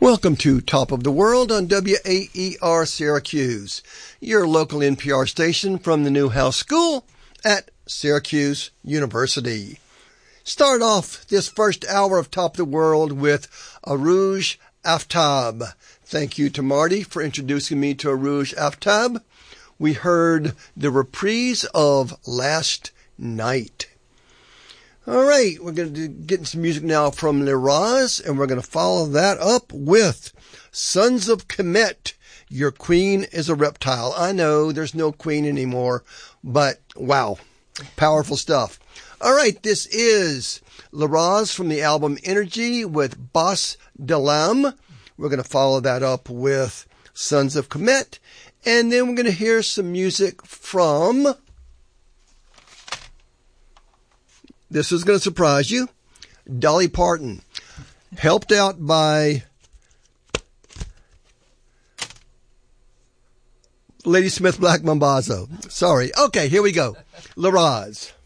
Welcome to Top of the World on WAER Syracuse, your local NPR station from the Newhouse School at Syracuse University. Start off this first hour of Top of the World with Arooj Aftab. Thank you to Marty for introducing me to Arooj Aftab. We heard the reprise of Last Night. All right, we're going to get some music now from Liraz, and we're going to follow that up with Sons of Kemet. Your queen is a reptile. I know there's no queen anymore, but wow, powerful stuff. All right, this is Liraz from the album Energy with Bas Dalam. We're going to follow that up with Sons of Kemet, and then we're going to hear some music from... This is going to surprise you. Dolly Parton, helped out by Ladysmith Black Mambazo. Sorry. Okay, here we go. Liraz.